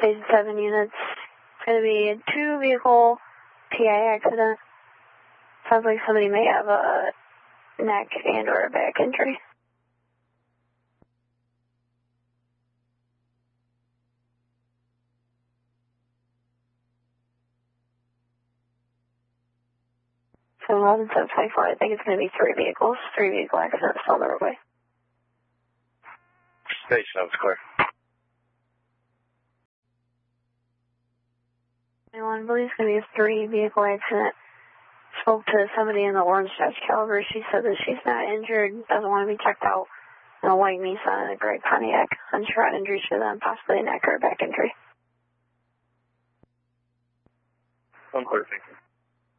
Station 7 units. It's going to be a 2-vehicle PI accident. Sounds like somebody may have a neck and or a back injury. So 11-724, I think it's going to be 3 vehicles. 3-vehicle accident still on the roadway. Station, that was clear. I believe it's going to be a 3-vehicle accident. Spoke to somebody in the orange Dodge Caliber. She said that she's not injured, doesn't want to be checked out. In a white Nissan and a gray Pontiac. Unsure on injuries to them, possibly a neck or a back injury. Unclear, thank you.